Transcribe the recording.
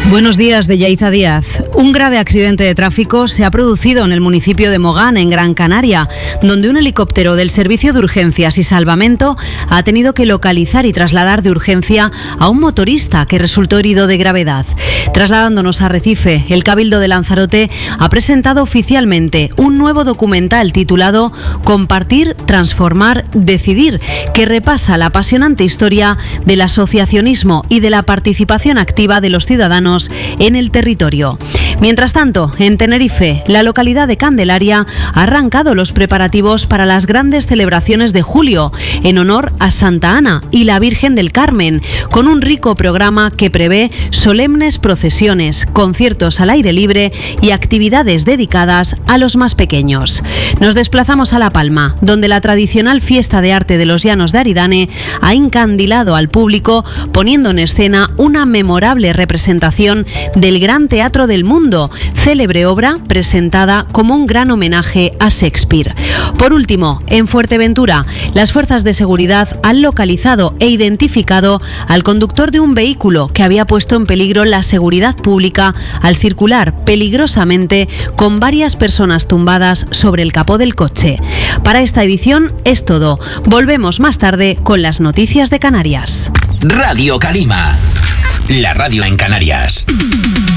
Buenos días, de Yaiza Díaz. Un grave accidente de tráfico se ha producido en el municipio de Mogán, en Gran Canaria, donde un helicóptero del Servicio de Urgencias y Salvamento ha tenido que localizar y trasladar de urgencia a un motorista que resultó herido de gravedad. Trasladándonos a Arrecife, el Cabildo de Lanzarote ha presentado oficialmente un nuevo documental titulado Compartir, Transformar, Decidir, que repasa la apasionante historia del asociacionismo y de la participación activa de los ciudadanos en el territorio. Mientras tanto, en Tenerife, la localidad de Candelaria ha arrancado los preparativos para las grandes celebraciones de julio en honor a Santa Ana y la Virgen del Carmen, con un rico programa que prevé solemnes procesiones, conciertos al aire libre y actividades dedicadas a los más pequeños. Nos desplazamos a La Palma, donde la tradicional fiesta de arte de los Llanos de Aridane ha encandilado al público, poniendo en escena una memorable representación del Gran Teatro del Mundo, célebre obra presentada como un gran homenaje a Shakespeare. Por último, en Fuerteventura, las fuerzas de seguridad han localizado e identificado al conductor de un vehículo que había puesto en peligro la seguridad pública al circular peligrosamente con varias personas tumbadas sobre el capó del coche. Para esta edición es todo. Volvemos más tarde con las noticias de Canarias. Radio Calima, la radio en Canarias.